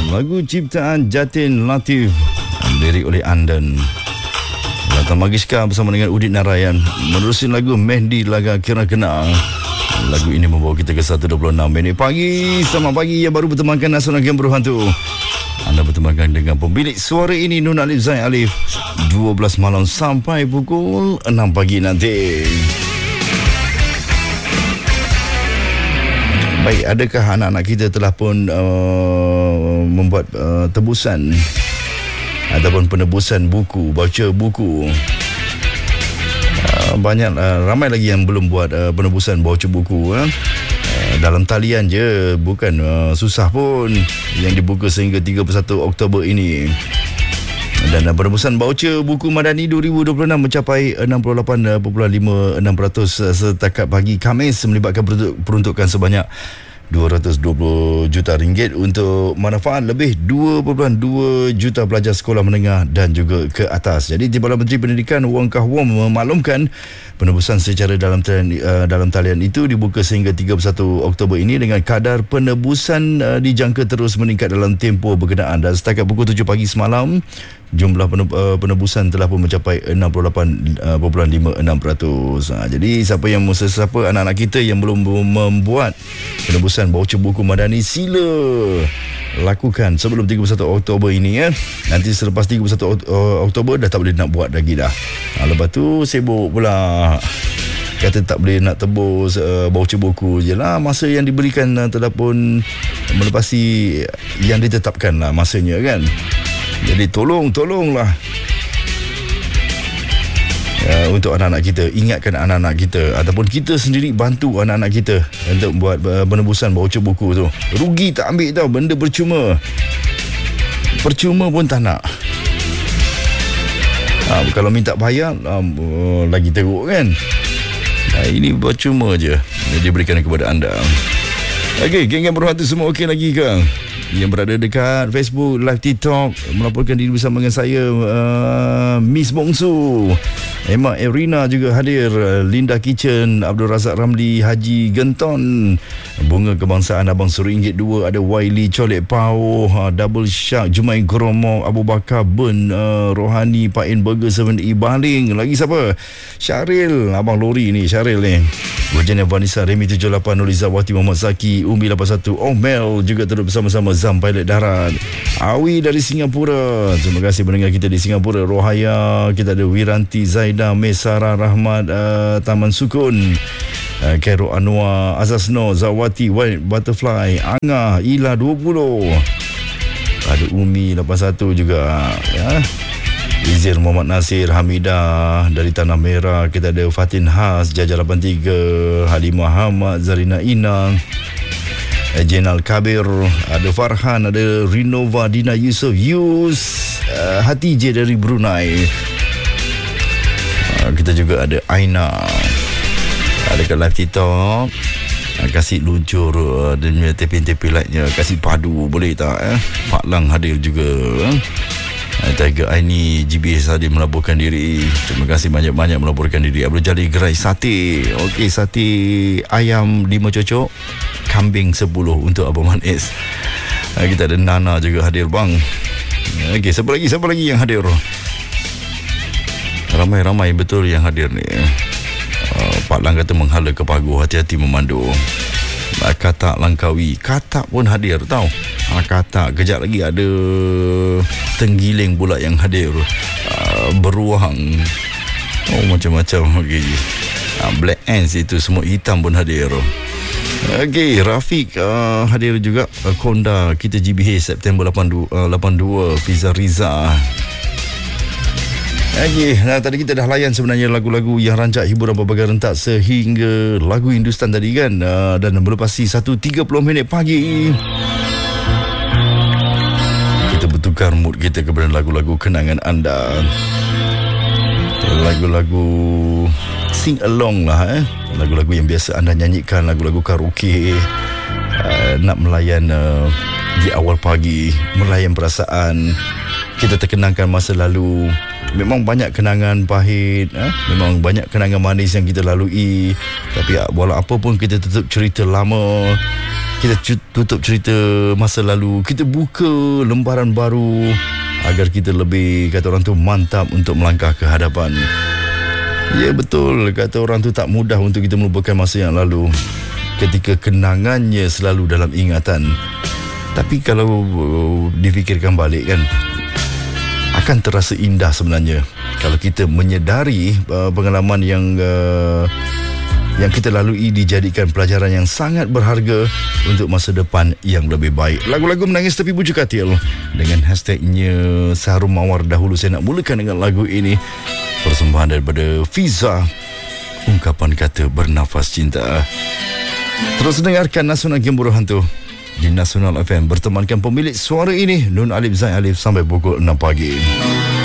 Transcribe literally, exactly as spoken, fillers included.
lagu ciptaan Jatin Latif, lirik oleh Andan. Lata Magiska bersama dengan Udit Narayan menerusi lagu Mehdi Laga Kira Kenang. Lagu ini membawa kita ke satu dua puluh enam minit pagi. Selamat pagi yang baru bertemankan Nasional Game Berhantu. Anda bertemankan dengan pemilik suara ini, Nun Alif Zain Alif, dua belas malam sampai pukul enam pagi nanti. Baik, adakah anak-anak kita telah pun uh, membuat uh, tebusan ataupun penebusan buku, baca buku? Uh, banyak, uh, ramai lagi yang belum buat uh, penebusan baca buku. Uh. Uh, dalam talian je, bukan uh, susah pun, yang dibuka sehingga tiga puluh satu Oktober ini. Dan uh, penebusan baucer buku Madani dua ribu dua puluh enam mencapai enam puluh lapan perpuluhan lima enam peratus setakat pagi Khamis, melibatkan peruntukan sebanyak dua ratus dua puluh juta ringgit untuk manfaat lebih dua perpuluhan dua juta pelajar sekolah menengah dan juga ke atas. Jadi Timbalan Menteri Pendidikan Wong Kah Wong memaklumkan penebusan secara dalam talian, uh, dalam talian itu dibuka sehingga tiga puluh satu Oktober ini dengan kadar penebusan uh, dijangka terus meningkat dalam tempoh berkenaan. Dan setakat pukul tujuh pagi semalam, jumlah penebusan telah pun mencapai enam puluh lapan perpuluhan lima enam peratus. Ha, jadi siapa yang siapa anak-anak kita yang belum membuat penebusan baucer buku Madani, sila lakukan sebelum tiga puluh satu Oktober ini ya. Nanti selepas tiga puluh satu Oktober dah tak boleh nak buat lagi dah. Ha, lepas tu sibuk pula kata tak boleh nak tebus uh, baucer buku je lah. Masa yang diberikan uh, telah pun melepasi yang ditetapkan lah masanya kan. Jadi tolong, tolonglah ya, untuk anak-anak kita, ingatkan anak-anak kita ataupun kita sendiri bantu anak-anak kita untuk buat penebusan baucer buku tu. Rugi tak ambil tau, benda percuma. Percuma pun tak nak. Ha, kalau minta bayar um, oh, lagi teruk kan. Ha, ini percuma je dia berikan kepada anda. Okey, geng-geng berhati semua okey lagi ke? Yang berada dekat Facebook, live TikTok, melaporkan diri bersama dengan saya, uh, Miss Bongsu, Emma Erina juga hadir, Linda Kitchen, Abdul Razak Ramli, Haji Genton, Bunga Kebangsaan Abang Seringgit dua, ada Waili Colek Pau, uh, Double Shark, Jumai Geromok, Abu Bakar Ben, uh, Rohani, Pak In Burger, Seven E Baling. Lagi siapa? Syaril, Abang Lori ni, Syaril ni. Virginia Vanessa, Remy tujuh lapan, Nuliza Wati, Muhammad Zaki, Umi lapan satu, Omel juga turut bersama-sama, Zam Pilot Darat, Awi dari Singapura. Terima kasih mendengar kita di Singapura. Rohaya, kita ada Wiranti, Zaida, Mesara Rahmat, uh, Taman Sukun, uh, Khairul Anwar, Azazno, Zawati, White Butterfly, Angah, Ila dua puluh, ada Umi lapan satu juga ya. Izir Muhammad Nasir, Hamidah dari Tanah Merah, kita ada Fatin Has, Jaja lapan tiga, Halimah Hamad, Zarina Inang, Jenal Kabir, ada Farhan, ada Rinova, Dina Yusof, Yus, uh, Hati J dari Brunei. Uh, kita juga ada Aina, ada kat live TikTok. Uh, kasih luncur uh, dia punya tepi-tepi lightnya, kasih padu boleh tak eh? Pak Lang hadir juga. Eh? Tiger Aini G B S hadir melaporkan diri. Terima kasih banyak-banyak melaporkan diri. Abdul Jalil Gerai Sate. Okey, sate ayam lima cocok, kambing sepuluh untuk Abang Manis. Kita ada Nana juga hadir bang. Okey, siapa lagi? Siapa lagi yang hadir? Ramai-ramai betul yang hadir ni. uh, Pak Lang kata menghala ke pagu, hati-hati memandu. Katak Langkawi, Katak pun hadir tau. Ha, Katak, kejap lagi ada Tenggiling pula yang hadir, uh, Beruang, oh macam-macam. Okay. uh, Black Ants itu semua hitam pun hadir. Okey, Rafiq uh, hadir juga. uh, Konda kita G B H September lapan puluh dua, Fiza Riza. Okey, nah, tadi kita dah layan sebenarnya lagu-lagu yang rancak hiburan berbagai rentak sehingga lagu Hindustan tadi kan, uh, dan melepasi satu tiga puluh minit pagi. Kita bertukar mood kita kepada lagu-lagu kenangan anda, lagu-lagu sing along lah eh. Lagu-lagu yang biasa anda nyanyikan, lagu-lagu karaoke, uh, nak melayan uh, di awal pagi, melayan perasaan. Kita terkenangkan masa lalu. Memang banyak kenangan pahit, eh? Memang banyak kenangan manis yang kita lalui. Tapi walau apa pun kita tetap cerita lama. kita tutup cerita masa lalu, kita buka lembaran baru agar kita lebih, kata orang tu, mantap untuk melangkah ke hadapan. Ya betul, kata orang tu tak mudah untuk kita melupakan masa yang lalu ketika kenangannya selalu dalam ingatan. Tapi kalau uh, difikirkan balik kan, akan terasa indah sebenarnya kalau kita menyedari uh, pengalaman yang uh, yang kita lalui dijadikan pelajaran yang sangat berharga untuk masa depan yang lebih baik. Lagu-lagu menangis tepi bujuk katil dengan hashtagnya Seharum Mawar. Dahulu saya nak mulakan dengan lagu ini, persembahan daripada Fiza, ungkapan kata bernafas cinta. Terus dengarkan Nasional Gembira Hantu di Nasional F M, bertemankan pemilik suara ini Nun Alif Zain Alif sampai pukul enam pagi.